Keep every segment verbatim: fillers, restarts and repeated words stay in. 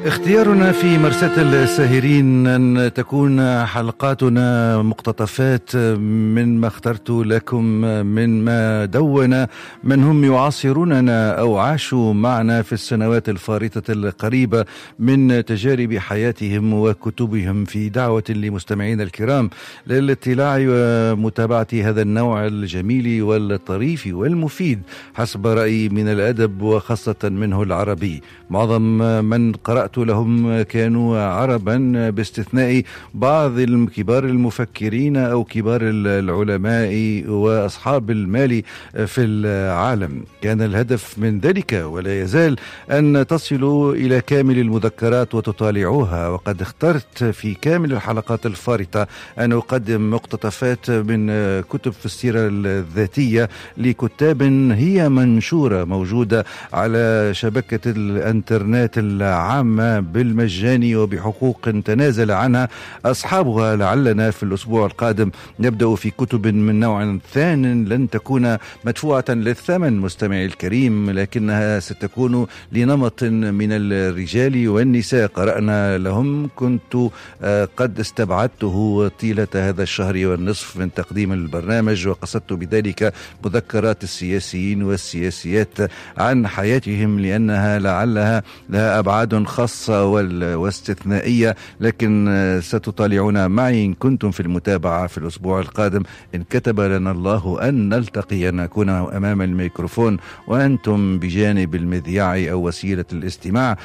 اختيارنا في مرساة الساهرين أن تكون حلقاتنا مقتطفات من ما اخترت لكم من ما دون من هم يعاصروننا أو عاشوا معنا في السنوات الفارطة القريبة من تجارب حياتهم وكتبهم، في دعوة لمستمعين الكرام للاطلاع ومتابعة هذا النوع الجميل والطريف والمفيد حسب رأيي من الأدب، وخاصة منه العربي. معظم من قرأت لهم كانوا عربا باستثناء بعض الكبار المفكرين أو كبار العلماء وأصحاب المال في العالم. كان الهدف من ذلك ولا يزال أن تصلوا إلى كامل المذكرات وتطالعوها، وقد اخترت في كامل الحلقات الفارطة أن أقدم مقتطفات من كتب في السيرة الذاتية لكتاب هي منشورة موجودة على شبكة الانترنت العامة بالمجان وبحقوق تنازل عنها أصحابها. لعلنا في الأسبوع القادم نبدأ في كتب من نوع ثان لن تكون مدفوعة للثمن مستمعي الكريم، لكنها ستكون لنمط من الرجال والنساء قرأنا لهم كنت قد استبعدته طيلة هذا الشهر والنصف من تقديم البرنامج، وقصدت بذلك مذكرات السياسيين والسياسيات عن حياتهم، لأنها لعلها لها أبعاد خاصة واستثنائية، لكن ستطالعون معي إن كنتم في المتابعة في الأسبوع القادم. إن كتب لنا الله أن نلتقي، أن نكون أمام الميكروفون وأنتم بجانب المذياع أو وسيلة الاستماع،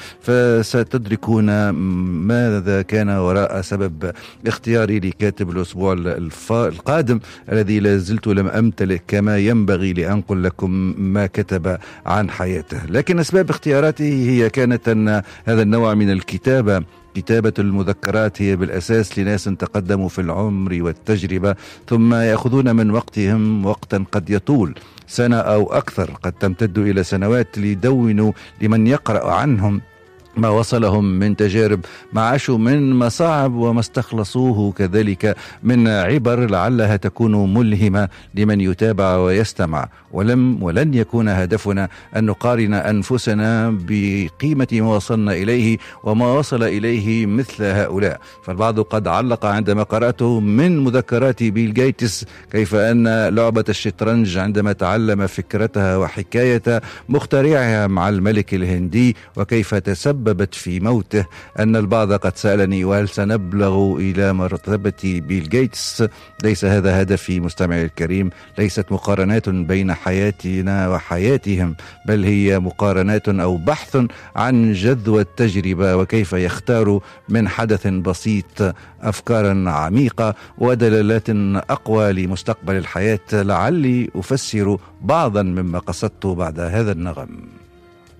فستدركون ماذا كان وراء سبب اختياري لكاتب الأسبوع القادم الذي لا زلت لم أمتلك كما ينبغي لأنقل لكم ما كتب عن حياته. لكن أسباب اختياراتي هي كانت أن هذا النوع من الكتابة، كتابة المذكرات، هي بالأساس لناس تقدموا في العمر والتجربة ثم يأخذون من وقتهم وقتا قد يطول سنة أو أكثر، قد تمتد إلى سنوات، ليدونوا لمن يقرأ عنهم ما وصلهم من تجارب، ما عاشوا من مصاعب وما استخلصوه كذلك من عبر لعلها تكون ملهمة لمن يتابع ويستمع. ولم ولن يكون هدفنا أن نقارن أنفسنا بقيمة ما وصلنا إليه وما وصل إليه مثل هؤلاء. فالبعض قد علق عندما قرأته من مذكرات بيل غيتس كيف أن لعبة الشطرنج عندما تعلم فكرتها وحكاية مخترعها مع الملك الهندي وكيف تسبب سببت في موته، أن البعض قد سألني وهل سنبلغ إلى مرتبة بيل غيتس؟ ليس هذا هدفي مستمعي الكريم، ليست مقارنات بين حياتنا وحياتهم، بل هي مقارنات أو بحث عن جذوى التجربة وكيف يختار من حدث بسيط أفكارا عميقة ودلالات أقوى لمستقبل الحياة. لعلي أفسر بعضا مما قصدت بعد هذا النغم.